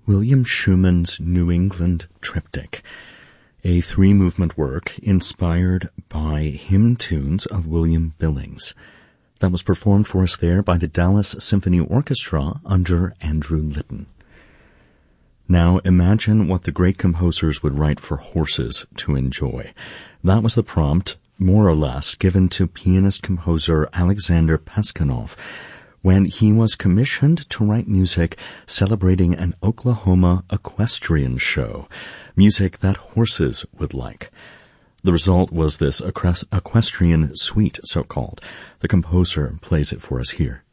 William Schumann's New England Triptych, a three-movement work inspired by hymn tunes of William Billings. That was performed for us there by the Dallas Symphony Orchestra under Andrew Litton. Now imagine what the great composers would write for horses to enjoy. That was the prompt, more or less, given to pianist-composer Alexander Paskunov when he was commissioned to write music celebrating an Oklahoma equestrian show, music that horses would like. The result was this equestrian suite, so-called. The composer plays it for us here.